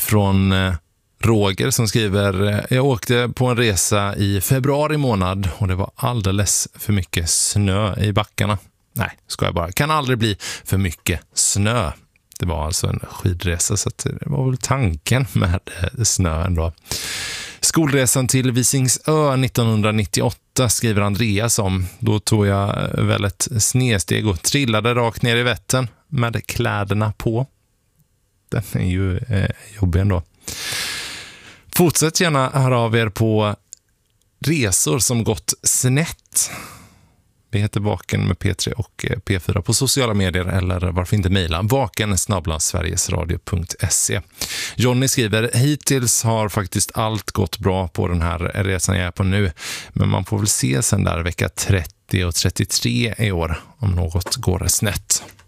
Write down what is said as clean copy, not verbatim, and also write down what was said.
från Roger som skriver: jag åkte på en resa i februari månad och det var alldeles för mycket snö i backarna. Nej, ska jag bara. Kan aldrig bli för mycket snö. Det var alltså en skidresa, så att det var väl tanken med snön då. Skolresan till Visingsö 1998 skriver Andreas om. Då tog jag väl ett snedsteg och trillade rakt ner i Vättern med kläderna på. Den är ju jobbig ändå. Fortsätt gärna höra av er på resor som gått snett. Vi heter Vaken med P3 och P4 på sociala medier, eller varför inte mejla vaken@sverigesradio.se. Johnny skriver: hittills har faktiskt allt gått bra på den här resan jag är på nu, men man får väl se sen där vecka 30 och 33 i år om något går snett.